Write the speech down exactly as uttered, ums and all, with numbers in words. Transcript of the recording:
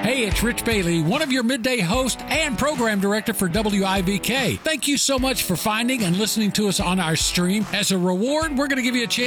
Hey, it's Rich Bailey, one of your midday hosts and program director for W I V K. Thank you so much for finding and listening to us on our stream. As a reward, we're going to give you a chance